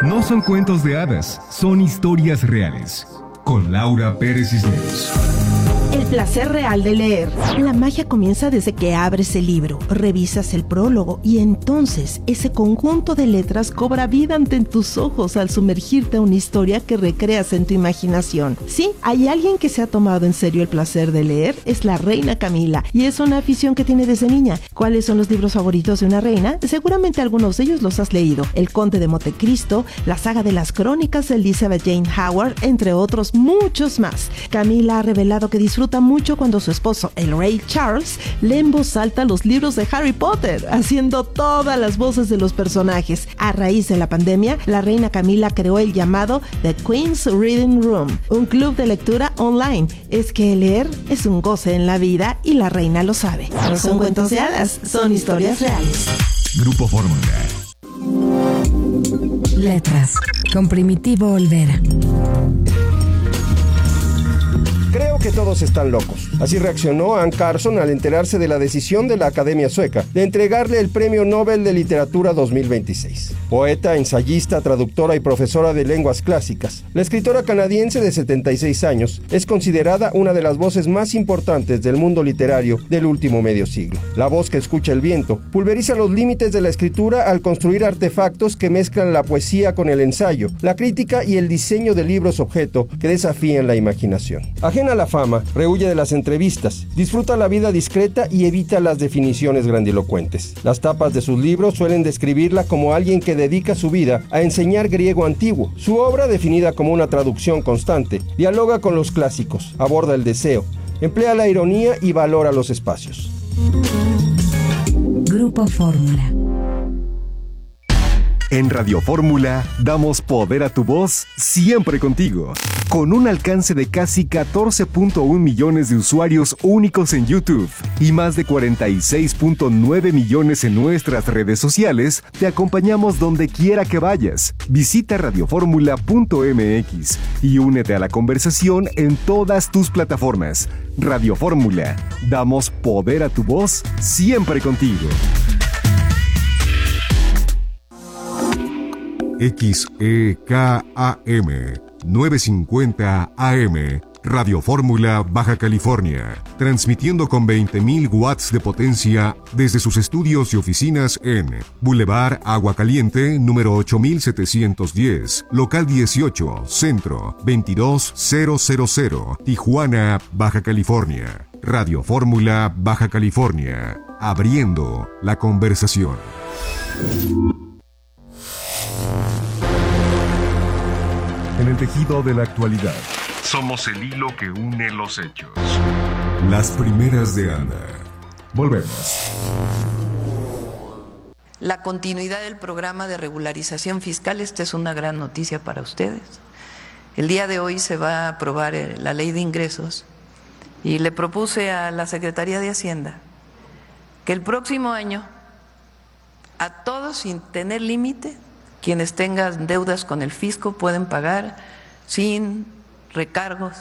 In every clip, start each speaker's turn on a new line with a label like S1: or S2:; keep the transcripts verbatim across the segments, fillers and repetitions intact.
S1: No son cuentos de hadas, son historias reales. Con Laura Pérez Cisneros.
S2: El placer real de leer. La magia comienza desde que abres el libro, revisas el prólogo y entonces ese conjunto de letras cobra vida ante tus ojos al sumergirte a una historia que recreas en tu imaginación. Sí, hay alguien que se ha tomado en serio el placer de leer, es la reina Camila, y es una afición que tiene desde niña. ¿Cuáles son los libros favoritos de una reina? Seguramente algunos de ellos los has leído. El Conde de Montecristo, la saga de las crónicas de Elizabeth Jane Howard, entre otros muchos más. Camila ha revelado que disfruta mucho cuando su esposo, el rey Charles, lee en voz alta los libros de Harry Potter, haciendo todas las voces de los personajes. A raíz de la pandemia, la reina Camila creó el llamado The Queen's Reading Room, un club de lectura online. Es que leer es un goce en la vida y la reina lo sabe. No son cuentos de hadas, son historias reales.
S1: Grupo Fórmula.
S3: Letras, con Primitivo Olvera.
S4: Creo que todos están locos. Así reaccionó Anne Carson al enterarse de la decisión de la Academia Sueca de entregarle el Premio Nobel de Literatura dos mil veintiséis. Poeta, ensayista, traductora y profesora de lenguas clásicas, la escritora canadiense de setenta y seis años es considerada una de las voces más importantes del mundo literario del último medio siglo. La voz que escucha el viento pulveriza los límites de la escritura al construir artefactos que mezclan la poesía con el ensayo, la crítica y el diseño de libros objeto que desafían la imaginación. Ajena a la fama, rehuye de las entrevistas, disfruta la vida discreta y evita las definiciones grandilocuentes. Las tapas de sus libros suelen describirla como alguien que dedica su vida a enseñar griego antiguo. Su obra, definida como una traducción constante, dialoga con los clásicos, aborda el deseo, emplea la ironía y valora los espacios.
S3: Grupo Fórmula.
S1: En Radio Fórmula damos poder a tu voz siempre contigo. Con un alcance de casi catorce punto uno millones de usuarios únicos en YouTube y más de cuarenta y seis punto nueve millones en nuestras redes sociales, te acompañamos donde quiera que vayas. Visita radioformula punto m x y únete a la conversación en todas tus plataformas. Radio Fórmula, damos poder a tu voz siempre contigo. X E K A M novecientos cincuenta A M, Radio Fórmula, Baja California, transmitiendo con veinte mil watts de potencia desde sus estudios y oficinas en Boulevard Agua Caliente, número ocho mil setecientos diez, local dieciocho, Centro, veintidós mil, Tijuana, Baja California. Radio Fórmula, Baja California, abriendo la conversación. En el tejido de la actualidad, somos el hilo que une los hechos. Las primeras de Ana. Volvemos.
S5: La continuidad del programa de regularización fiscal, esta es una gran noticia para ustedes. El día de hoy se va a aprobar la ley de ingresos y le propuse a la Secretaría de Hacienda que el próximo año a todos, sin tener límite, quienes tengan deudas con el fisco pueden pagar sin recargos.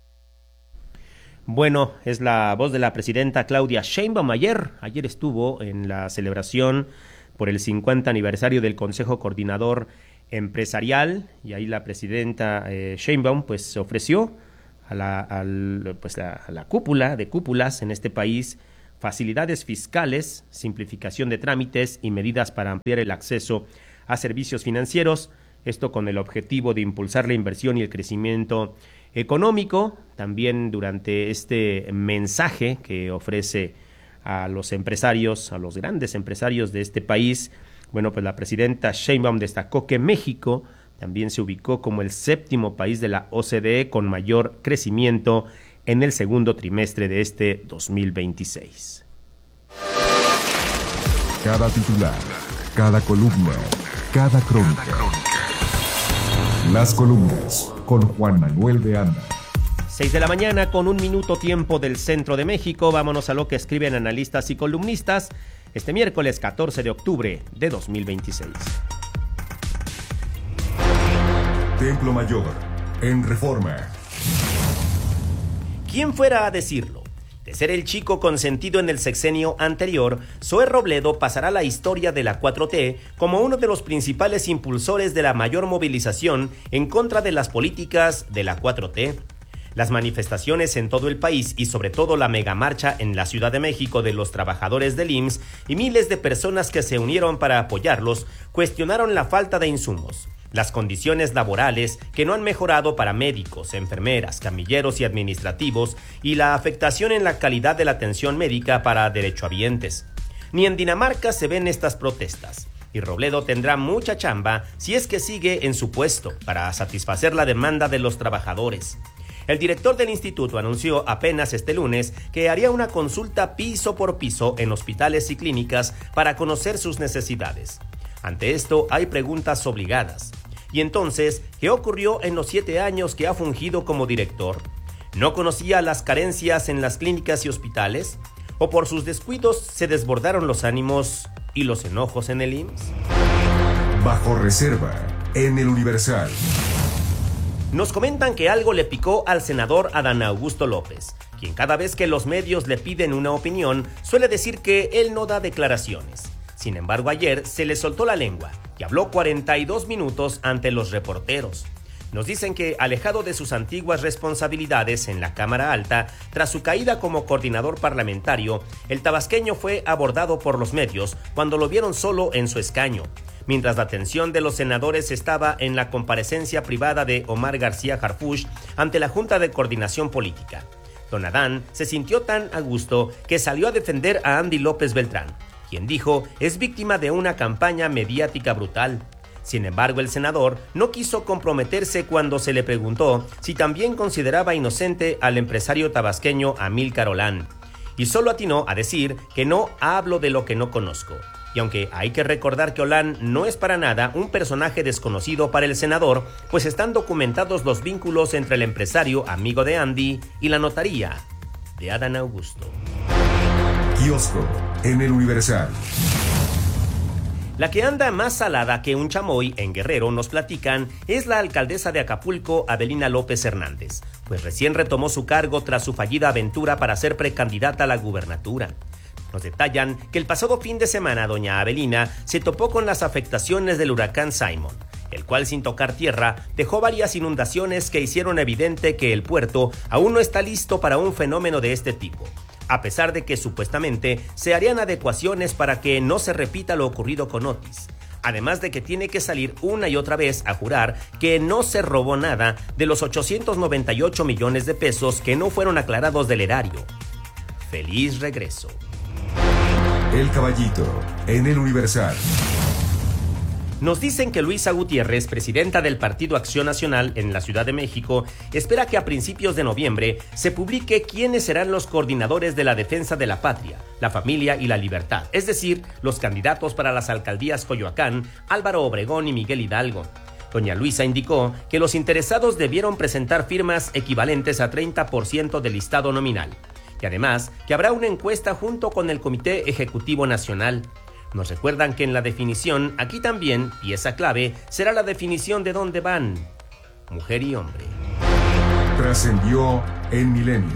S6: Bueno, es la voz de la presidenta Claudia Sheinbaum. Ayer, ayer estuvo en la celebración por el cincuenta aniversario del Consejo Coordinador Empresarial y ahí la presidenta eh, Sheinbaum pues ofreció a la, al, pues la, a la cúpula de cúpulas en este país facilidades fiscales, simplificación de trámites y medidas para ampliar el acceso a servicios financieros, esto con el objetivo de impulsar la inversión y el crecimiento económico. También durante este mensaje que ofrece a los empresarios, a los grandes empresarios de este país, bueno, pues la presidenta Sheinbaum destacó que México también se ubicó como el séptimo país de la O C D E con mayor crecimiento en el segundo trimestre de este dos mil veintiséis.
S1: Cada titular, cada columna, cada crónica. Las columnas con Juan Manuel de Anda.
S6: seis de la mañana con un minuto tiempo del centro de México. Vámonos a lo que escriben analistas y columnistas este miércoles catorce de octubre de dos mil veintiséis.
S1: Templo Mayor, en Reforma.
S6: ¿Quién fuera a decirlo? De ser el chico consentido en el sexenio anterior, Zoé Robledo pasará a la historia de la cuatro T como uno de los principales impulsores de la mayor movilización en contra de las políticas de la cuatro T. Las manifestaciones en todo el país y sobre todo la megamarcha en la Ciudad de México de los trabajadores del I M S S y miles de personas que se unieron para apoyarlos cuestionaron la falta de insumos, las condiciones laborales que no han mejorado para médicos, enfermeras, camilleros y administrativos y la afectación en la calidad de la atención médica para derechohabientes. Ni en Dinamarca se ven estas protestas, y Robledo tendrá mucha chamba si es que sigue en su puesto para satisfacer la demanda de los trabajadores. El director del instituto anunció apenas este lunes que haría una consulta piso por piso en hospitales y clínicas para conocer sus necesidades. Ante esto hay preguntas obligadas. ¿Y entonces qué ocurrió en los siete años que ha fungido como director? ¿No conocía las carencias en las clínicas y hospitales? ¿O por sus descuidos se desbordaron los ánimos y los enojos en el I M S S?
S1: Bajo reserva, en el Universal.
S6: Nos comentan que algo le picó al senador Adán Augusto López, quien cada vez que los medios le piden una opinión suele decir que él no da declaraciones. Sin embargo, ayer se le soltó la lengua y habló cuarenta y dos minutos ante los reporteros. Nos dicen que, alejado de sus antiguas responsabilidades en la Cámara Alta, tras su caída como coordinador parlamentario, el tabasqueño fue abordado por los medios cuando lo vieron solo en su escaño, mientras la atención de los senadores estaba en la comparecencia privada de Omar García Harfuch ante la Junta de Coordinación Política. Don Adán se sintió tan a gusto que salió a defender a Andy López Beltrán, quien dijo es víctima de una campaña mediática brutal. Sin embargo, el senador no quiso comprometerse cuando se le preguntó si también consideraba inocente al empresario tabasqueño Amílcar Olán, y solo atinó a decir que no hablo de lo que no conozco. Y aunque hay que recordar que Olán no es para nada un personaje desconocido para el senador, pues están documentados los vínculos entre el empresario amigo de Andy y la notaría de Adán Augusto.
S1: Kiosco en el Universal.
S6: La que anda más salada que un chamoy en Guerrero, nos platican, es la alcaldesa de Acapulco, Avelina López Hernández, pues recién retomó su cargo tras su fallida aventura para ser precandidata a la gubernatura. Nos detallan que el pasado fin de semana doña Avelina se topó con las afectaciones del huracán Simon, el cual sin tocar tierra dejó varias inundaciones que hicieron evidente que el puerto aún no está listo para un fenómeno de este tipo, a pesar de que supuestamente se harían adecuaciones para que no se repita lo ocurrido con Otis. Además de que tiene que salir una y otra vez a jurar que no se robó nada de los ochocientos noventa y ocho millones de pesos que no fueron aclarados del erario. ¡Feliz regreso!
S1: El Caballito en el Universal.
S6: Nos dicen que Luisa Gutiérrez, presidenta del Partido Acción Nacional en la Ciudad de México, espera que a principios de noviembre se publique quiénes serán los coordinadores de la defensa de la patria, la familia y la libertad, es decir, los candidatos para las alcaldías Coyoacán, Álvaro Obregón y Miguel Hidalgo. Doña Luisa indicó que los interesados debieron presentar firmas equivalentes a treinta por ciento del listado nominal, y además que habrá una encuesta junto con el Comité Ejecutivo Nacional. Nos recuerdan que en la definición, aquí también, pieza clave, será la definición de dónde van mujer y hombre.
S1: Trascendió en Milenio.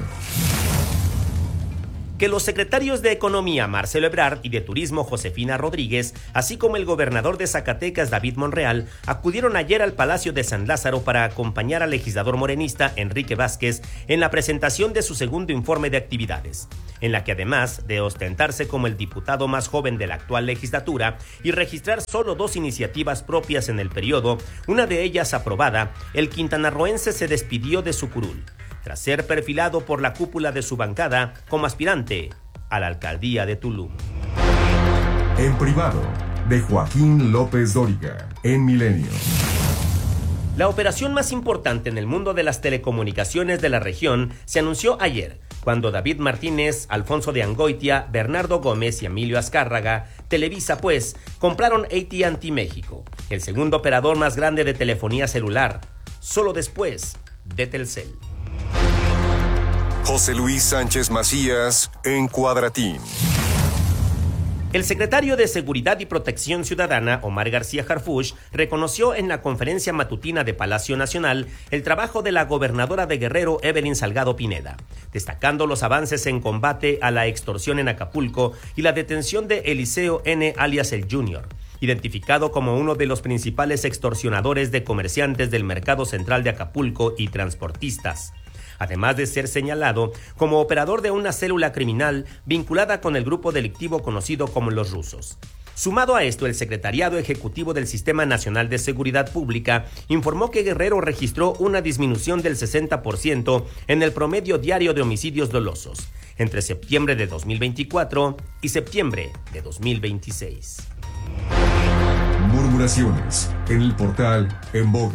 S6: Que los secretarios de Economía Marcelo Ebrard y de Turismo Josefina Rodríguez, así como el gobernador de Zacatecas David Monreal, acudieron ayer al Palacio de San Lázaro para acompañar al legislador morenista Enrique Vázquez en la presentación de su segundo informe de actividades, en la que además de ostentarse como el diputado más joven de la actual legislatura y registrar solo dos iniciativas propias en el periodo, una de ellas aprobada, el quintanarroense se despidió de su curul, tras ser perfilado por la cúpula de su bancada como aspirante a la alcaldía de Tulum.
S1: En privado, de Joaquín López Dóriga, en Milenio.
S6: La operación más importante en el mundo de las telecomunicaciones de la región se anunció ayer, cuando David Martínez, Alfonso de Angoitia, Bernardo Gómez y Emilio Azcárraga, Televisa pues, compraron A T and T México, el segundo operador más grande de telefonía celular, solo después de Telcel.
S1: José Luis Sánchez Macías en Cuadratín.
S6: El secretario de Seguridad y Protección Ciudadana, Omar García Harfuch, reconoció en la conferencia matutina de Palacio Nacional el trabajo de la gobernadora de Guerrero, Evelyn Salgado Pineda, destacando los avances en combate a la extorsión en Acapulco y la detención de Eliseo N. alias el Junior, identificado como uno de los principales extorsionadores de comerciantes del mercado central de Acapulco y transportistas, además de ser señalado como operador de una célula criminal vinculada con el grupo delictivo conocido como Los Rusos. Sumado a esto, el Secretariado Ejecutivo del Sistema Nacional de Seguridad Pública informó que Guerrero registró una disminución del sesenta por ciento en el promedio diario de homicidios dolosos entre septiembre de dos mil veinticuatro y septiembre de dos mil veintiséis.
S1: Murmuraciones en el portal En Boga.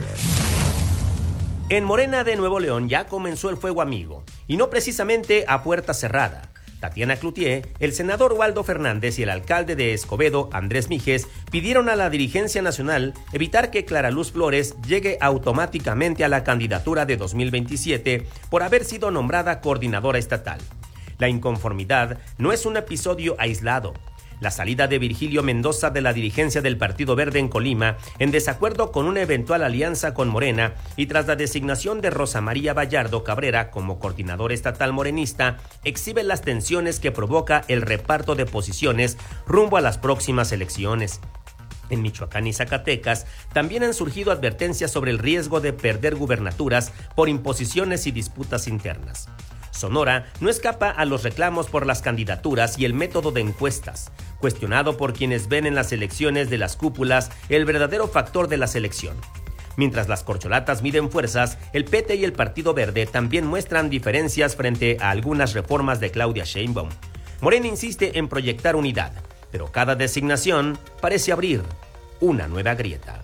S6: En Morena de Nuevo León ya comenzó el fuego amigo, y no precisamente a puerta cerrada. Tatiana Cloutier, el senador Waldo Fernández y el alcalde de Escobedo, Andrés Mijes, pidieron a la dirigencia nacional evitar que Clara Luz Flores llegue automáticamente a la candidatura de dos mil veintisiete por haber sido nombrada coordinadora estatal. La inconformidad no es un episodio aislado. La salida de Virgilio Mendoza de la dirigencia del Partido Verde en Colima, en desacuerdo con una eventual alianza con Morena, y tras la designación de Rosa María Vallardo Cabrera como coordinadora estatal morenista, exhibe las tensiones que provoca el reparto de posiciones rumbo a las próximas elecciones. En Michoacán y Zacatecas también han surgido advertencias sobre el riesgo de perder gubernaturas por imposiciones y disputas internas. Sonora no escapa a los reclamos por las candidaturas y el método de encuestas, cuestionado por quienes ven en las elecciones de las cúpulas el verdadero factor de la selección. Mientras las corcholatas miden fuerzas, el P T y el Partido Verde también muestran diferencias frente a algunas reformas de Claudia Sheinbaum. Morena insiste en proyectar unidad, pero cada designación parece abrir una nueva grieta.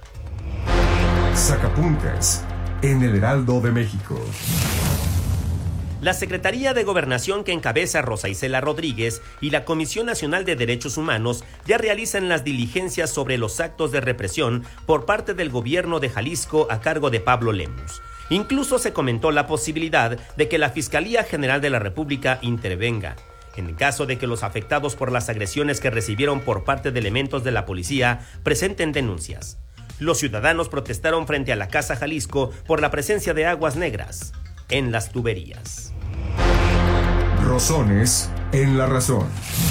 S1: Sacapuntas en el Heraldo de México.
S6: La Secretaría de Gobernación que encabeza Rosa Isela Rodríguez y la Comisión Nacional de Derechos Humanos ya realizan las diligencias sobre los actos de represión por parte del gobierno de Jalisco a cargo de Pablo Lemus. Incluso se comentó la posibilidad de que la Fiscalía General de la República intervenga. En caso de que los afectados por las agresiones que recibieron por parte de elementos de la policía presenten denuncias. Los ciudadanos protestaron frente a la Casa Jalisco por la presencia de aguas negras en las tuberías.
S1: Rosones en la razón.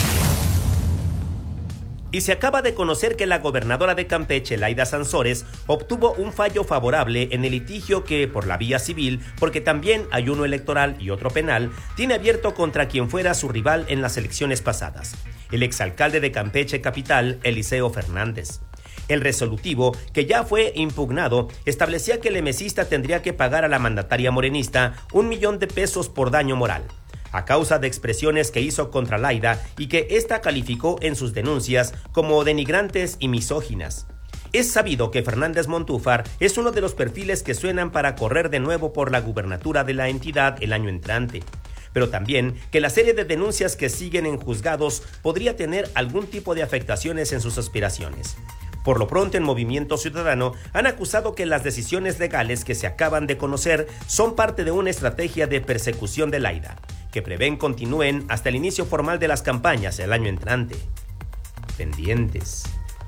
S6: Y se acaba de conocer que la gobernadora de Campeche, Laida Sansores, obtuvo un fallo favorable en el litigio que, por la vía civil, porque también hay uno electoral y otro penal, tiene abierto contra quien fuera su rival en las elecciones pasadas, el exalcalde de Campeche Capital, Eliseo Fernández. El resolutivo, que ya fue impugnado, establecía que el emesista tendría que pagar a la mandataria morenista un millón de pesos por daño moral, a causa de expresiones que hizo contra Laida y que ésta calificó en sus denuncias como denigrantes y misóginas. Es sabido que Fernández Montúfar es uno de los perfiles que suenan para correr de nuevo por la gubernatura de la entidad el año entrante, pero también que la serie de denuncias que siguen en juzgados podría tener algún tipo de afectaciones en sus aspiraciones. Por lo pronto, en Movimiento Ciudadano han acusado que las decisiones legales que se acaban de conocer son parte de una estrategia de persecución de Laida, que prevén continúen hasta el inicio formal de las campañas el año entrante. Pendientes.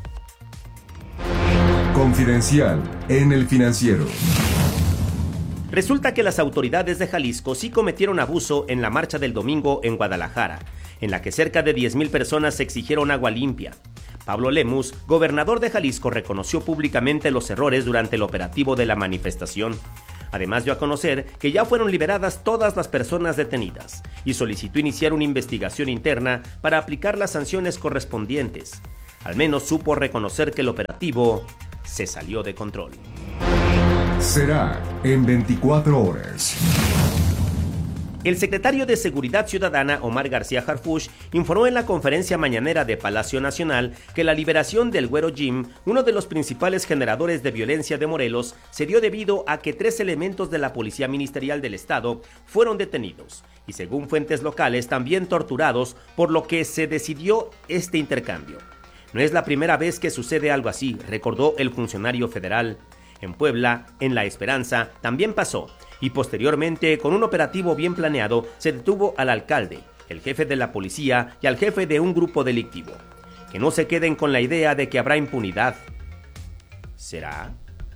S1: Confidencial en El Financiero.
S6: Resulta que las autoridades de Jalisco sí cometieron abuso en la marcha del domingo en Guadalajara, en la que cerca de diez mil personas exigieron agua limpia. Pablo Lemus, gobernador de Jalisco, reconoció públicamente los errores durante el operativo de la manifestación. Además dio a conocer que ya fueron liberadas todas las personas detenidas y solicitó iniciar una investigación interna para aplicar las sanciones correspondientes. Al menos supo reconocer que el operativo se salió de control.
S1: Será en veinticuatro horas.
S6: El secretario de Seguridad Ciudadana, Omar García Harfuch, informó en la conferencia mañanera de Palacio Nacional que la liberación del Güero Jim, uno de los principales generadores de violencia de Morelos, se dio debido a que tres elementos de la Policía Ministerial del Estado fueron detenidos y, según fuentes locales, también torturados, por lo que se decidió este intercambio. No es la primera vez que sucede algo así, recordó el funcionario federal. En Puebla, en La Esperanza, también pasó, y posteriormente, con un operativo bien planeado, se detuvo al alcalde, el jefe de la policía y al jefe de un grupo delictivo. que no se queden con la idea de que habrá impunidad. ¿Será?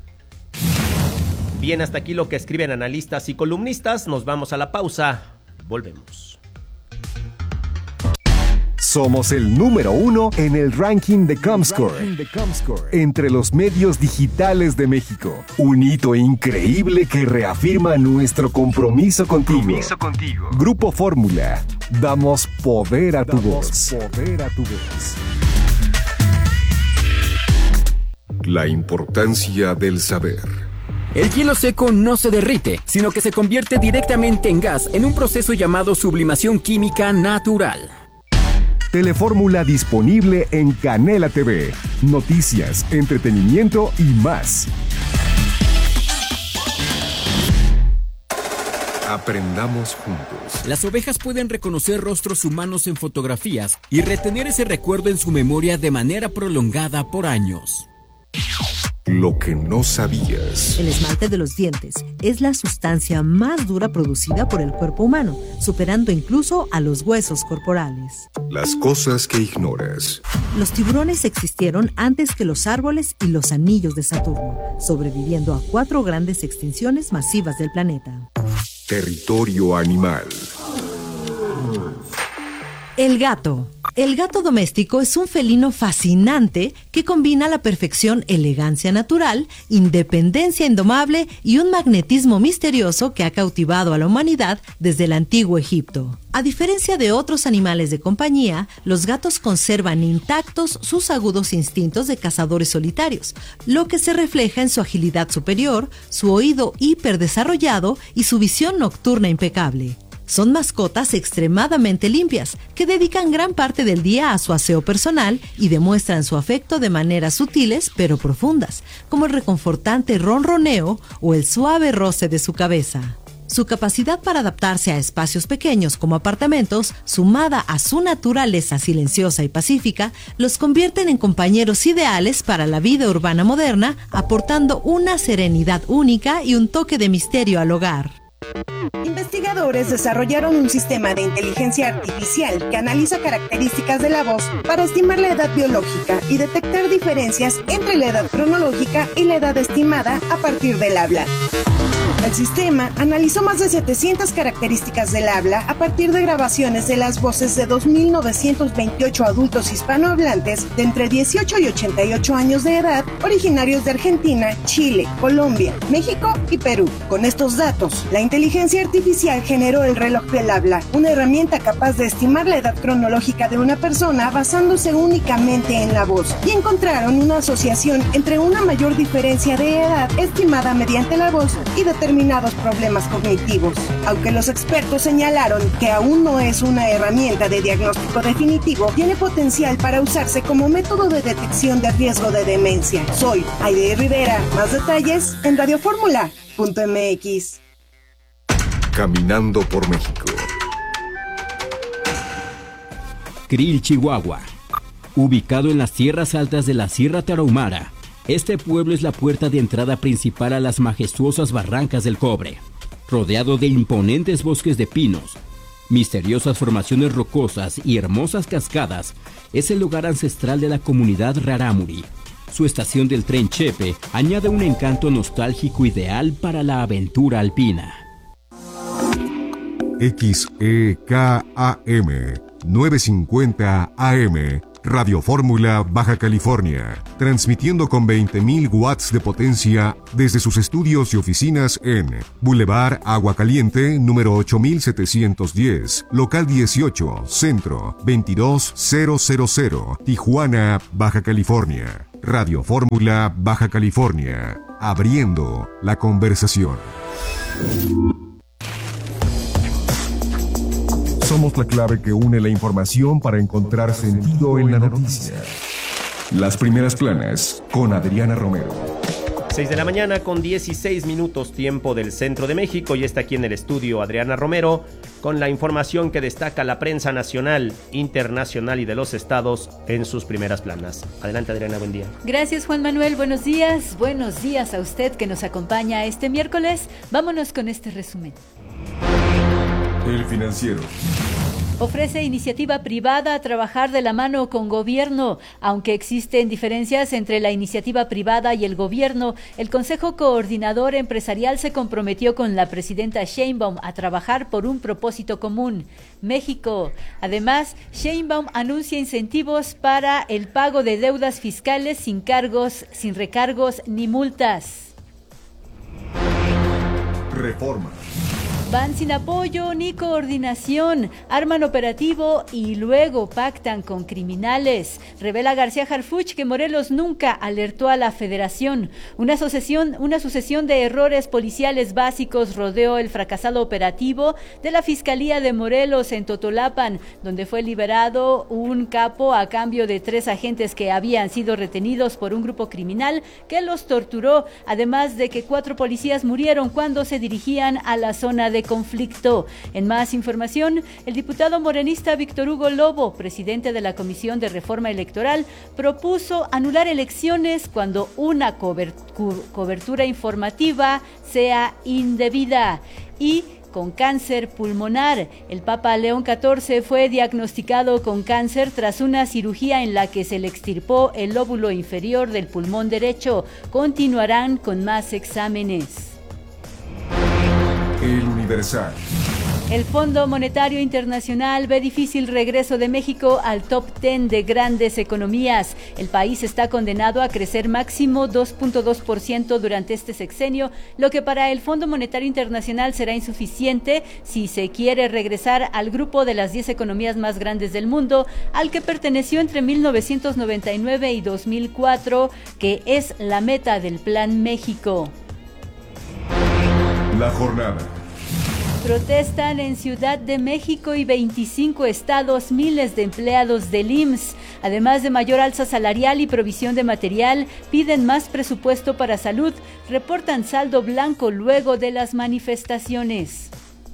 S6: Bien, hasta aquí lo que escriben analistas y columnistas. Nos vamos a la pausa. Volvemos.
S7: Somos el número uno en el ranking de Comscore, entre los medios digitales de México. Un hito increíble que reafirma nuestro compromiso contigo. Compromiso contigo. Grupo Fórmula. Damos poder a tu voz. Poder a tu voz.
S1: La importancia del saber.
S8: El hielo seco no se derrite, sino que se convierte directamente en gas en un proceso llamado sublimación química natural.
S7: Telefórmula disponible en Canela T V. Noticias, entretenimiento y más.
S1: Aprendamos juntos.
S8: Las ovejas pueden reconocer rostros humanos en fotografías y retener ese recuerdo en su memoria de manera prolongada por años.
S1: Lo que no sabías.
S9: El esmalte de los dientes es la sustancia más dura producida por el cuerpo humano, superando incluso a los huesos corporales.
S1: Las cosas que ignoras.
S9: Los tiburones existieron antes que los árboles y los anillos de Saturno, sobreviviendo a cuatro grandes extinciones masivas del planeta.
S1: Territorio animal.
S9: El gato. El gato doméstico es un felino fascinante que combina a la perfección elegancia natural, independencia indomable y un magnetismo misterioso que ha cautivado a la humanidad desde el antiguo Egipto. A diferencia de otros animales de compañía, los gatos conservan intactos sus agudos instintos de cazadores solitarios, lo que se refleja en su agilidad superior, su oído hiperdesarrollado y su visión nocturna impecable. Son mascotas extremadamente limpias, que dedican gran parte del día a su aseo personal y demuestran su afecto de maneras sutiles pero profundas, como el reconfortante ronroneo o el suave roce de su cabeza. Su capacidad para adaptarse a espacios pequeños como apartamentos, sumada a su naturaleza silenciosa y pacífica, los convierten en compañeros ideales para la vida urbana moderna, aportando una serenidad única y un toque de misterio al hogar.
S10: Investigadores desarrollaron un sistema de inteligencia artificial que analiza características de la voz para estimar la edad biológica y detectar diferencias entre la edad cronológica y la edad estimada a partir del habla. El sistema analizó más de setecientas características del habla a partir de grabaciones de las voces de dos mil novecientos veintiocho adultos hispanohablantes de entre dieciocho y ochenta y ocho años de edad, originarios de Argentina, Chile, Colombia, México y Perú. Con estos datos, la inteligencia artificial generó el reloj del habla, una herramienta capaz de estimar la edad cronológica de una persona basándose únicamente en la voz, y encontraron una asociación entre una mayor diferencia de edad estimada mediante la voz y determinados problemas cognitivos. Aunque los expertos señalaron que aún no es una herramienta de diagnóstico definitivo, tiene potencial para usarse como método de detección de riesgo de demencia. Soy Aide Rivera. Más detalles en radioformula punto m x.
S1: Caminando por México.
S8: Krill, Chihuahua. Ubicado en las tierras altas de la Sierra Tarahumara, este pueblo es la puerta de entrada principal a las majestuosas barrancas del Cobre, rodeado de imponentes bosques de pinos, misteriosas formaciones rocosas y hermosas cascadas. Es el lugar ancestral de la comunidad Rarámuri. Su estación del tren Chepe añade un encanto nostálgico ideal para la aventura alpina.
S1: X E K A M novecientos cincuenta A M Radio Fórmula Baja California, transmitiendo con veinte mil watts de potencia desde sus estudios y oficinas en Boulevard Agua Caliente, número ocho mil setecientos diez, local dieciocho, centro, veintidós mil, Tijuana, Baja California. Radio Fórmula Baja California, abriendo la conversación.
S7: Somos la clave que une la información para encontrar sentido en la noticia. Las primeras planas con Adriana Romero.
S6: seis de la mañana con dieciséis minutos, tiempo del centro de México, y está aquí en el estudio Adriana Romero con la información que destaca la prensa nacional, internacional y de los estados en sus primeras planas. Adelante, Adriana, buen día.
S11: Gracias, Juan Manuel, buenos días. Buenos días a usted que nos acompaña este miércoles. Vámonos con este resumen.
S7: El Financiero.
S11: Ofrece iniciativa privada a trabajar de la mano con gobierno. Aunque existen diferencias entre la iniciativa privada y el gobierno, el Consejo Coordinador Empresarial se comprometió con la presidenta Sheinbaum a trabajar por un propósito común: México. Además, Sheinbaum anuncia incentivos para el pago de deudas fiscales sin cargos, sin recargos ni multas.
S1: Reforma.
S11: Van sin apoyo ni coordinación, arman operativo y luego pactan con criminales. Revela García Harfuch que Morelos nunca alertó a la Federación. Una sucesión, una sucesión de errores policiales básicos rodeó el fracasado operativo de la Fiscalía de Morelos en Totolapan, donde fue liberado un capo a cambio de tres agentes que habían sido retenidos por un grupo criminal que los torturó, además de que cuatro policías murieron cuando se dirigían a la zona de conflicto. En más información, el diputado morenista Víctor Hugo Lobo, presidente de la Comisión de Reforma Electoral, propuso anular elecciones cuando una cobertura informativa sea indebida. Y con cáncer pulmonar, el Papa León catorce fue diagnosticado con cáncer tras una cirugía en la que se le extirpó el lóbulo inferior del pulmón derecho. Continuarán con más exámenes.
S1: El Universal.
S11: El Fondo Monetario Internacional ve difícil regreso de México al top diez de grandes economías. El país está condenado a crecer máximo dos punto dos por ciento durante este sexenio, lo que para el Fondo Monetario Internacional será insuficiente si se quiere regresar al grupo de las diez economías más grandes del mundo, al que perteneció entre mil novecientos noventa y nueve y dos mil cuatro, que es la meta del Plan México.
S1: La jornada.
S11: Protestan en Ciudad de México y veinticinco estados miles de empleados del I M S S. Además de mayor alza salarial y provisión de material, piden más presupuesto para salud. Reportan saldo blanco luego de las manifestaciones.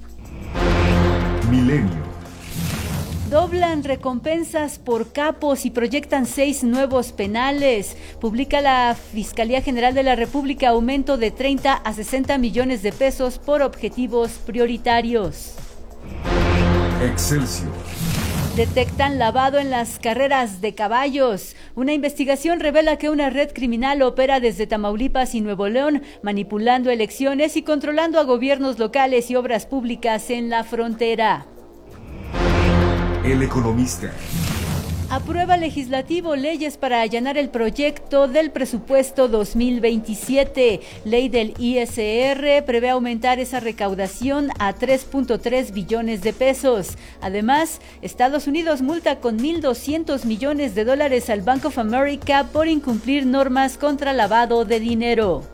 S1: Milenio.
S11: Doblan recompensas por capos y proyectan seis nuevos penales. Publica la Fiscalía General de la República aumento de treinta a sesenta millones de pesos por objetivos prioritarios.
S1: Excelsior.
S11: Detectan lavado en las carreras de caballos. Una investigación revela que una red criminal opera desde Tamaulipas y Nuevo León, manipulando elecciones y controlando a gobiernos locales y obras públicas en la frontera.
S1: El Economista.
S11: Aprueba legislativo leyes para allanar el proyecto del presupuesto dos mil veintisiete. Ley del I S R prevé aumentar esa recaudación a tres punto tres billones de pesos. Además, Estados Unidos multa con mil doscientos millones de dólares al Bank of America por incumplir normas contra lavado de dinero.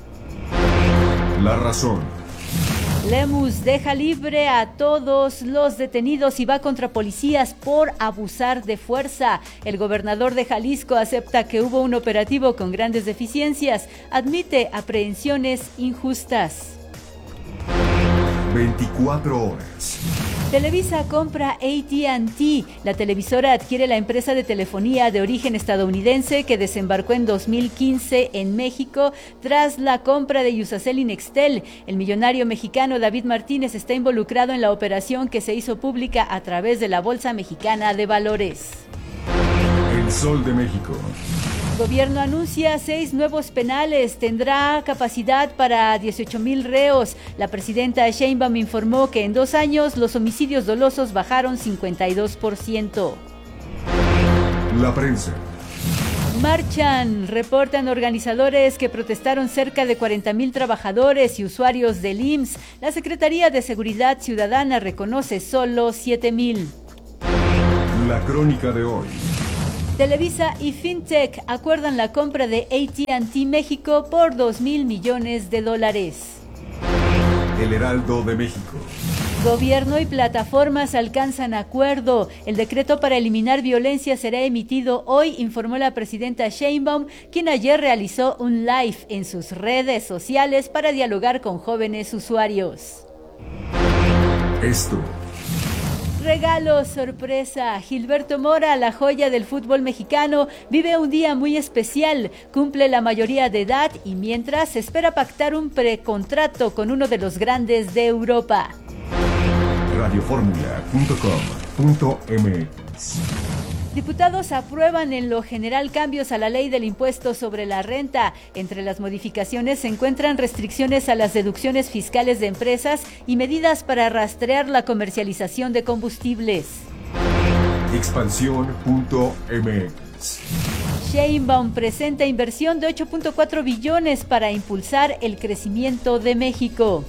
S1: La Razón.
S11: Lemus deja libre a todos los detenidos y va contra policías por abusar de fuerza. El gobernador de Jalisco acepta que hubo un operativo con grandes deficiencias. Admite aprehensiones injustas.
S1: veinticuatro horas.
S11: Televisa compra A T and T. La televisora adquiere la empresa de telefonía de origen estadounidense que desembarcó en dos mil quince en México tras la compra de Iusacell y Nextel. El millonario mexicano David Martínez está involucrado en la operación que se hizo pública a través de la Bolsa Mexicana de Valores.
S1: El Sol de México.
S11: Gobierno anuncia seis nuevos penales, tendrá capacidad para dieciocho mil reos. La presidenta Sheinbaum informó que en dos años los homicidios dolosos bajaron cincuenta y dos por ciento.
S1: La prensa.
S11: Marchan, reportan organizadores que protestaron cerca de cuarenta mil trabajadores y usuarios del I M S S. La Secretaría de Seguridad Ciudadana reconoce solo siete mil.
S1: La crónica de hoy.
S11: Televisa y FinTech acuerdan la compra de A T and T México por dos mil millones de dólares.
S1: El Heraldo de México.
S11: Gobierno y plataformas alcanzan acuerdo. El decreto para eliminar violencia será emitido hoy, informó la presidenta Sheinbaum, quien ayer realizó un live en sus redes sociales para dialogar con jóvenes usuarios.
S1: Esto.
S11: Regalo sorpresa. Gilberto Mora, la joya del fútbol mexicano, vive un día muy especial. Cumple la mayoría de edad y mientras espera pactar un precontrato con uno de los grandes de Europa.
S1: radio fórmula punto com punto m x.
S11: Diputados aprueban en lo general cambios a la ley del impuesto sobre la renta. Entre las modificaciones se encuentran restricciones a las deducciones fiscales de empresas y medidas para rastrear la comercialización de combustibles.
S1: Expansión punto m x.
S11: Sheinbaum presenta inversión de ocho punto cuatro billones para impulsar el crecimiento de México.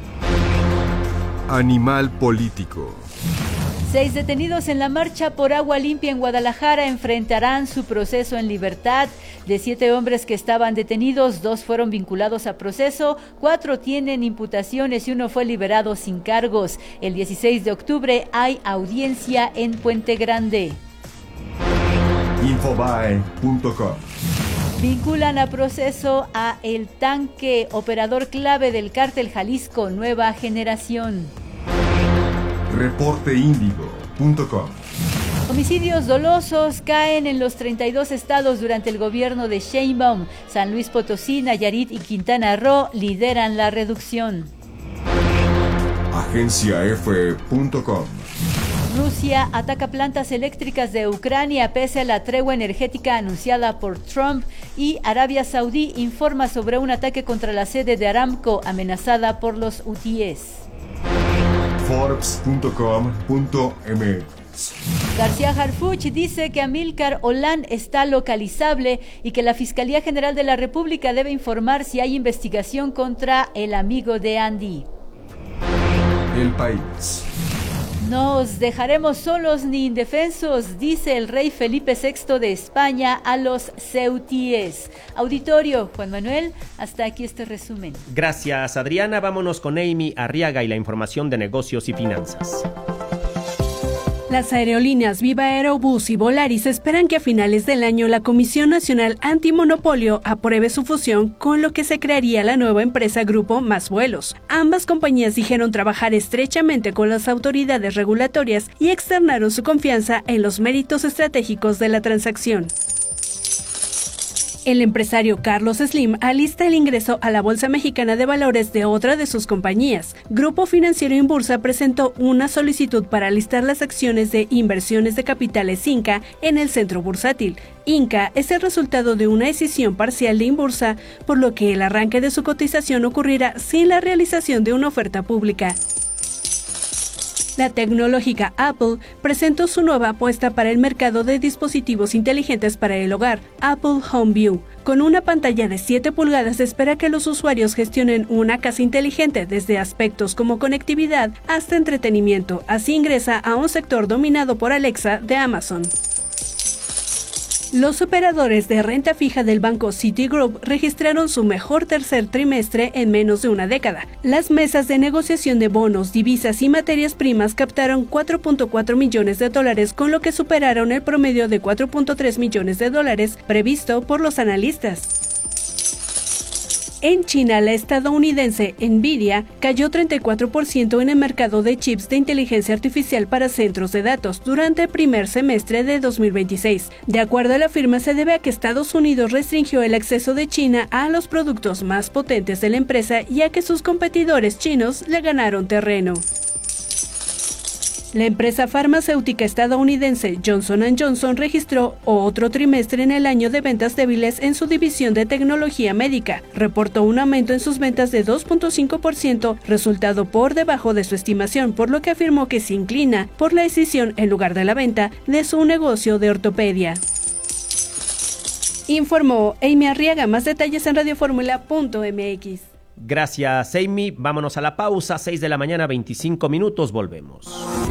S1: Animal político.
S11: Seis detenidos en la marcha por agua limpia en Guadalajara enfrentarán su proceso en libertad. De siete hombres que estaban detenidos, dos fueron vinculados a proceso, cuatro tienen imputaciones y uno fue liberado sin cargos. El dieciséis de octubre hay audiencia en Puente Grande.
S1: Infobae punto com.
S11: Vinculan a proceso a El Tanque, operador clave del cártel Jalisco Nueva Generación.
S1: Reporte Índigo punto com.
S11: Homicidios dolosos caen en los treinta y dos estados durante el gobierno de Sheinbaum. San Luis Potosí, Nayarit y Quintana Roo lideran la reducción.
S1: Agencia F punto com.
S11: Rusia ataca plantas eléctricas de Ucrania pese a la tregua energética anunciada por Trump, y Arabia Saudí informa sobre un ataque contra la sede de Aramco amenazada por los hutíes.
S1: Forbes punto com punto m x.
S11: García Harfuch dice que Amílcar Olán está localizable y que la Fiscalía General de la República debe informar si hay investigación contra el amigo de Andy.
S1: El País.
S11: No os dejaremos solos ni indefensos, dice el rey Felipe sexto de España a los ceutíes. Auditorio, Juan Manuel, hasta aquí este resumen.
S6: Gracias, Adriana. Vámonos con Amy Arriaga y la información de negocios y finanzas.
S12: Las aerolíneas Viva Aerobús y Volaris esperan que a finales del año la Comisión Nacional Antimonopolio apruebe su fusión, con lo que se crearía la nueva empresa Grupo Más Vuelos. Ambas compañías dijeron trabajar estrechamente con las autoridades regulatorias y externaron su confianza en los méritos estratégicos de la transacción. El empresario Carlos Slim alista el ingreso a la Bolsa Mexicana de Valores de otra de sus compañías. Grupo Financiero Inbursa presentó una solicitud para listar las acciones de Inversiones de Capitales Inca en el centro bursátil. Inca es el resultado de una decisión parcial de Inbursa, por lo que el arranque de su cotización ocurrirá sin la realización de una oferta pública. La tecnológica Apple presentó su nueva apuesta para el mercado de dispositivos inteligentes para el hogar, Apple HomeView. Con una pantalla de siete pulgadas se espera que los usuarios gestionen una casa inteligente desde aspectos como conectividad hasta entretenimiento. Así ingresa a un sector dominado por Alexa de Amazon. Los operadores de renta fija del banco Citigroup registraron su mejor tercer trimestre en menos de una década. Las mesas de negociación de bonos, divisas y materias primas captaron cuatro punto cuatro millones de dólares, con lo que superaron el promedio de cuatro punto tres millones de dólares previsto por los analistas. En China, la estadounidense Nvidia cayó treinta y cuatro por ciento en el mercado de chips de inteligencia artificial para centros de datos durante el primer semestre de dos mil veintiséis. De acuerdo a la firma, se debe a que Estados Unidos restringió el acceso de China a los productos más potentes de la empresa y a que sus competidores chinos le ganaron terreno. La empresa farmacéutica estadounidense Johnson and Johnson registró otro trimestre en el año de ventas débiles en su división de tecnología médica. Reportó un aumento en sus ventas de dos punto cinco por ciento, resultado por debajo de su estimación, por lo que afirmó que se inclina por la decisión en lugar de la venta de su negocio de ortopedia. Informó Amy Arriaga. Más detalles en radioformula punto m x.
S6: Gracias, Amy. Vámonos a la pausa. seis de la mañana, veinticinco minutos. Volvemos.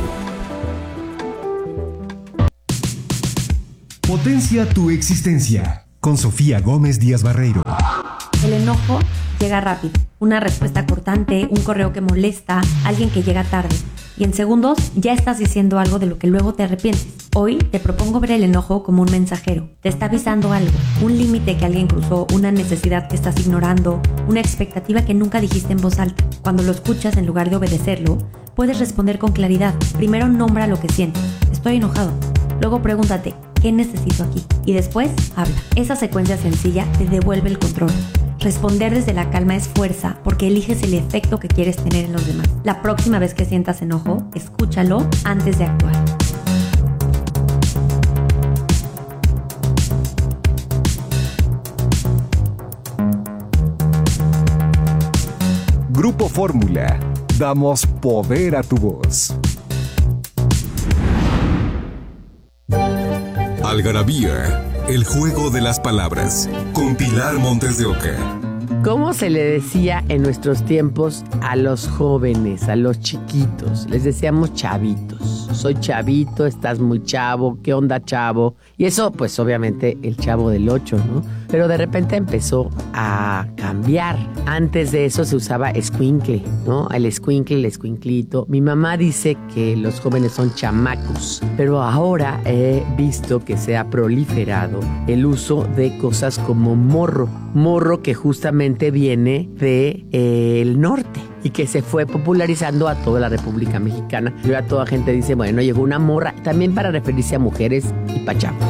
S7: Potencia tu existencia. Con Sofía Gómez Díaz Barreiro.
S13: El enojo llega rápido. Una respuesta cortante, un correo que molesta, alguien que llega tarde. Y en segundos ya estás diciendo algo de lo que luego te arrepientes. Hoy te propongo ver el enojo como un mensajero. Te está avisando algo, un límite que alguien cruzó, una necesidad que estás ignorando, una expectativa que nunca dijiste en voz alta. Cuando lo escuchas, en lugar de obedecerlo, puedes responder con claridad. Primero nombra lo que sientes. Estoy enojado. Luego pregúntate, ¿qué necesito aquí? Y después habla. Esa secuencia sencilla te devuelve el control. Responder desde la calma es fuerza, porque eliges el efecto que quieres tener en los demás. La próxima vez que sientas enojo, escúchalo antes de actuar.
S7: Grupo Fórmula. Damos poder a tu voz.
S1: Algarabía, el juego de las palabras, con Pilar Montes de Oca.
S14: ¿Cómo se le decía en nuestros tiempos a los jóvenes, a los chiquitos? Les decíamos chavitos. Soy chavito, estás muy chavo, ¿qué onda, chavo? Y eso, pues obviamente el Chavo del Ocho, ¿no? Pero de repente empezó a cambiar. Antes de eso se usaba escuincle, ¿no? El escuincle, el escuinclito. Mi mamá dice que los jóvenes son chamacos, pero ahora he visto que se ha proliferado el uso de cosas como morro. Morro que justamente viene de, eh, el norte y que se fue popularizando a toda la República Mexicana. Y ahora toda gente dice, bueno, llegó una morra, también para referirse a mujeres y pachavos.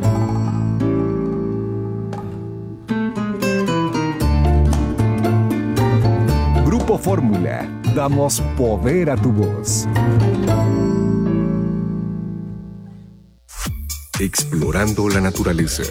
S7: Grupo Fórmula. Damos poder a tu voz.
S1: Explorando la naturaleza.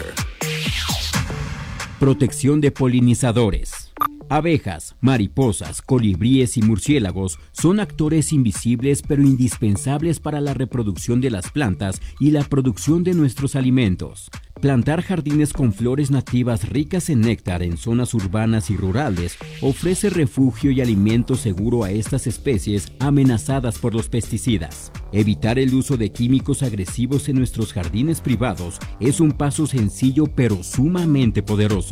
S8: Protección de polinizadores. Abejas, mariposas, colibríes y murciélagos son actores invisibles pero indispensables para la reproducción de las plantas y la producción de nuestros alimentos. Plantar jardines con flores nativas ricas en néctar en zonas urbanas y rurales ofrece refugio y alimento seguro a estas especies amenazadas por los pesticidas. Evitar el uso de químicos agresivos en nuestros jardines privados es un paso sencillo pero sumamente poderoso.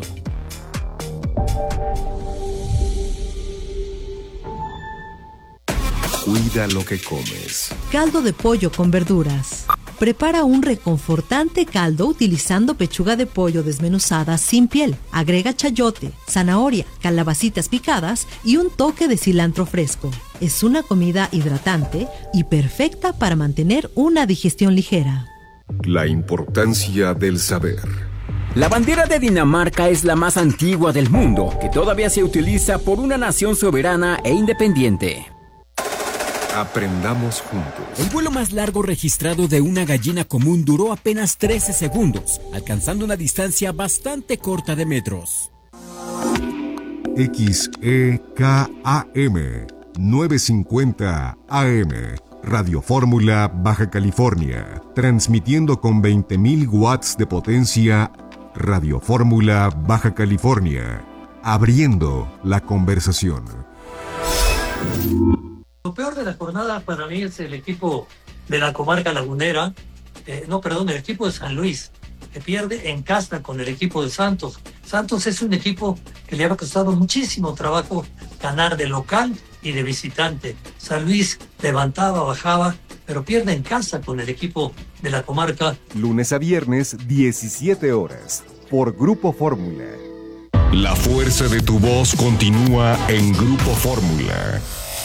S1: Cuida lo que comes.
S9: Caldo de pollo con verduras. Prepara un reconfortante caldo utilizando pechuga de pollo desmenuzada sin piel. Agrega chayote, zanahoria, calabacitas picadas y un toque de cilantro fresco. Es una comida hidratante y perfecta para mantener una digestión ligera.
S1: La importancia del saber.
S8: La bandera de Dinamarca es la más antigua del mundo, que todavía se utiliza por una nación soberana e independiente.
S1: Aprendamos juntos.
S8: El vuelo más largo registrado de una gallina común duró apenas trece segundos, alcanzando una distancia bastante corta de metros.
S1: X E K A M novecientos cincuenta A M, Radio Fórmula, Baja California, transmitiendo con veinte mil watts de potencia. Radio Fórmula, Baja California, abriendo la conversación.
S15: Lo peor de la jornada para mí es el equipo de la comarca lagunera, eh, no, perdón, el equipo de San Luis, que pierde en casa con el equipo de Santos. Santos es un equipo que le ha costado muchísimo trabajo ganar de local y de visitante. San Luis levantaba, bajaba, pero pierde en casa con el equipo de la comarca.
S7: Lunes a viernes, diecisiete horas, por Grupo Fórmula.
S1: La fuerza de tu voz continúa en Grupo Fórmula.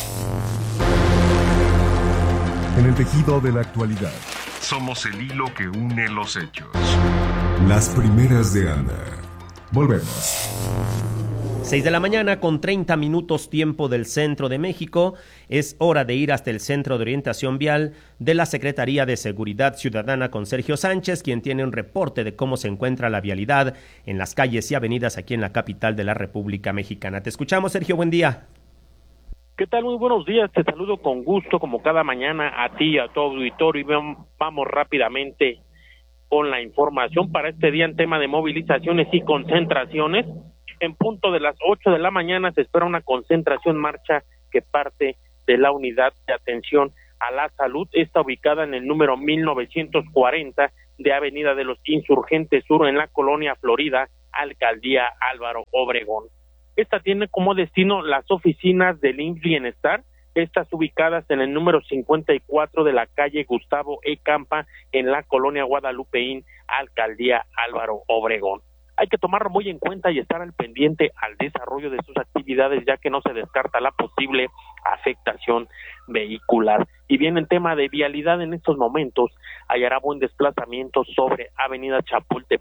S7: En el tejido de la actualidad.
S1: Somos el hilo que une los hechos. Las primeras de Ana. Volvemos.
S6: seis de la mañana con treinta minutos tiempo del centro de México. Es hora de ir hasta el Centro de Orientación Vial de la Secretaría de Seguridad Ciudadana con Sergio Sánchez, quien tiene un reporte de cómo se encuentra la vialidad en las calles y avenidas aquí en la capital de la República Mexicana. Te escuchamos, Sergio, buen día.
S16: ¿Qué tal? Muy buenos días, te saludo con gusto como cada mañana a ti y a todo auditorio y vamos rápidamente con la información para este día en tema de movilizaciones y concentraciones. En punto de las ocho de la mañana se espera una concentración marcha que parte de la unidad de atención a la salud, está ubicada en el número mil novecientos cuarenta de Avenida de los Insurgentes Sur en la colonia Florida, Alcaldía Álvaro Obregón. Esta tiene como destino las oficinas del I M S S Bienestar, estas ubicadas en el número cincuenta y cuatro de la calle Gustavo E. Campa, en la colonia Guadalupeín, Alcaldía Álvaro Obregón. Hay que tomarlo muy en cuenta y estar al pendiente al desarrollo de sus actividades, ya que no se descarta la posible afectación vehicular. Y bien, en tema de vialidad en estos momentos, hallará buen desplazamiento sobre Avenida Chapultepec,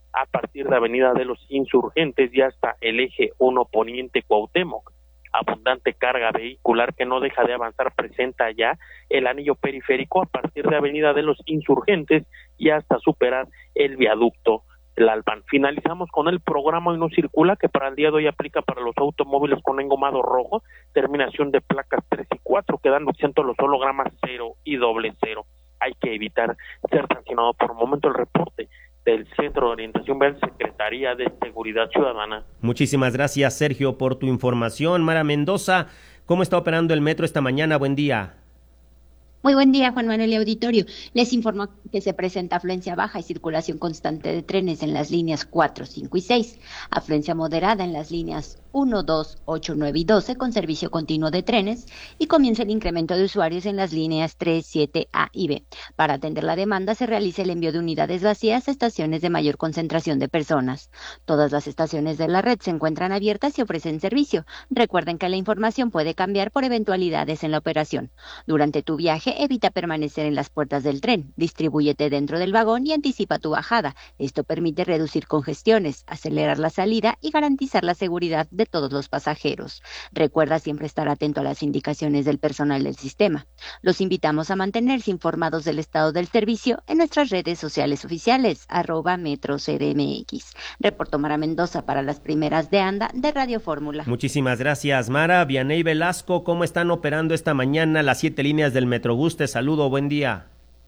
S16: a partir de Avenida de los Insurgentes y hasta el eje uno Poniente Cuauhtémoc. Abundante carga vehicular que no deja de avanzar presenta ya el anillo periférico a partir de Avenida de los Insurgentes y hasta superar el viaducto Tlalpan. Finalizamos con el programa Hoy No Circula, que para el día de hoy aplica para los automóviles con engomado rojo, terminación de placas tres y cuatro, quedando exentos los hologramas cero y doble cero. Hay que evitar ser sancionado. Por un momento el reporte del Centro de Orientación Vial, Secretaría de Seguridad Ciudadana.
S6: Muchísimas gracias, Sergio, por tu información. Mara Mendoza, ¿cómo está operando el metro esta mañana? Buen día.
S17: Muy buen día, Juan Manuel y auditorio. Les informo que se presenta afluencia baja y circulación constante de trenes en las líneas cuatro, cinco y seis. Afluencia moderada en las líneas uno, dos, ocho, nueve y doce con servicio continuo de trenes, y comienza el incremento de usuarios en las líneas tres, siete, A y B. Para atender la demanda se realiza el envío de unidades vacías a estaciones de mayor concentración de personas. Todas las estaciones de la red se encuentran abiertas y ofrecen servicio. Recuerden que la información puede cambiar por eventualidades en la operación. Durante tu viaje, evita permanecer en las puertas del tren, distribúyete dentro del vagón y anticipa tu bajada. Esto permite reducir congestiones, acelerar la salida y garantizar la seguridad de todos los pasajeros. Recuerda siempre estar atento a las indicaciones del personal del sistema. Los invitamos a mantenerse informados del estado del servicio en nuestras redes sociales oficiales, arroba Metro C D M X. Reportó Mara Mendoza para las primeras de ANDA de Radio Fórmula.
S6: Muchísimas gracias, Mara. Vianey Velasco, ¿cómo están operando esta mañana las siete líneas del Metrobús? Te saludo, buen día.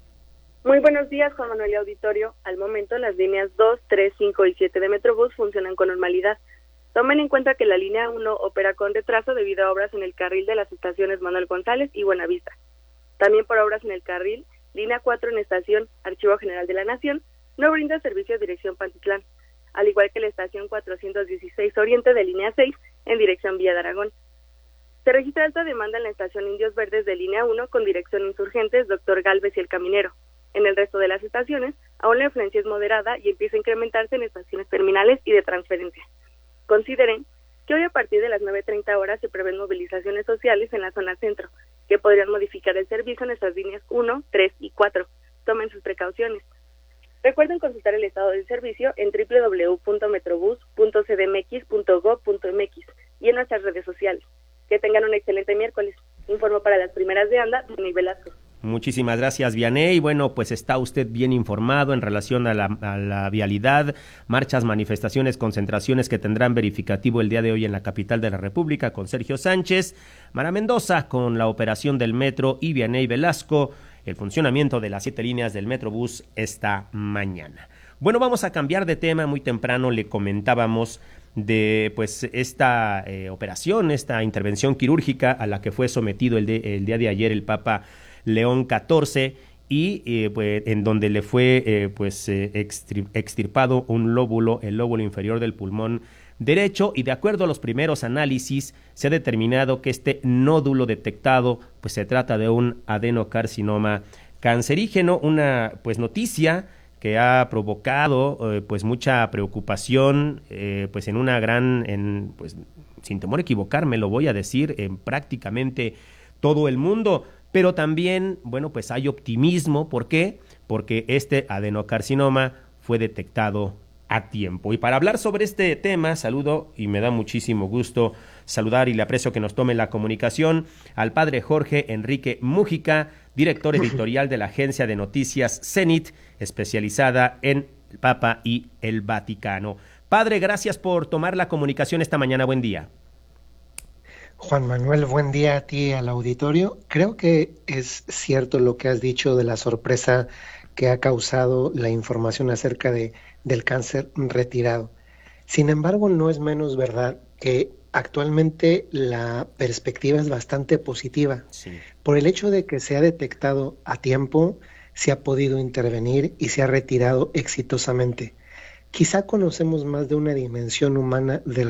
S18: Muy buenos días, Juan Manuel y auditorio. Al momento, las líneas dos, tres, cinco y siete de Metrobús funcionan con normalidad. Tomen en cuenta que la línea uno opera con retraso debido a obras en el carril de las estaciones Manuel González y Buenavista. También por obras en el carril, línea cuatro en estación Archivo General de la Nación no brinda servicio de dirección Pantitlán, al igual que la estación cuatrocientos dieciséis Oriente de línea seis en dirección Villa de Aragón. Se registra alta demanda en la estación Indios Verdes de línea uno con dirección Insurgentes, Doctor Galvez y El Caminero. En el resto de las estaciones, aún la influencia es moderada y empieza a incrementarse en estaciones terminales y de transferencia. Consideren que hoy a partir de las nueve treinta horas se prevén movilizaciones sociales en la zona centro, que podrían modificar el servicio en estas líneas uno, tres y cuatro. Tomen sus precauciones. Recuerden consultar el estado del servicio en doble u doble u doble u punto metrobús punto c d m x punto gob punto m x y en nuestras redes sociales. Que tengan un excelente miércoles. Informo para las primeras de ANDA, Vianey Velasco.
S6: Muchísimas gracias, Vianey. Bueno, pues está usted bien informado en relación a la, a la vialidad, marchas, manifestaciones, concentraciones que tendrán verificativo el día de hoy en la capital de la República con Sergio Sánchez, Mara Mendoza con la operación del metro y Vianey Velasco, el funcionamiento de las siete líneas del Metrobús esta mañana. Bueno, vamos a cambiar de tema. Muy temprano le comentábamos de pues esta eh, operación, esta intervención quirúrgica a la que fue sometido el, de, el día de ayer el Papa León catorce y eh, pues, en donde le fue eh, pues eh, extirpado un lóbulo, el lóbulo inferior del pulmón derecho, y de acuerdo a los primeros análisis se ha determinado que este nódulo detectado pues se trata de un adenocarcinoma cancerígeno, una pues noticia que ha provocado eh, pues mucha preocupación eh, pues en una gran, en, pues sin temor a equivocarme lo voy a decir, en prácticamente todo el mundo, pero también, bueno, pues hay optimismo. ¿Por qué? Porque este adenocarcinoma fue detectado a tiempo. Y para hablar sobre este tema, saludo y me da muchísimo gusto saludar y le aprecio que nos tome la comunicación al padre Jorge Enrique Mújica, director editorial de la agencia de noticias Zenit, especializada en el Papa y el Vaticano. Padre, gracias por tomar la comunicación esta mañana. Buen día.
S19: Juan Manuel, buen día a ti, al auditorio. Creo que es cierto lo que has dicho de la sorpresa que ha causado la información acerca de, del cáncer retirado. Sin embargo, no es menos verdad que actualmente la perspectiva es bastante positiva. Sí. Por el hecho de que se ha detectado a tiempo, se ha podido intervenir y se ha retirado exitosamente. Quizá conocemos más de una dimensión humana del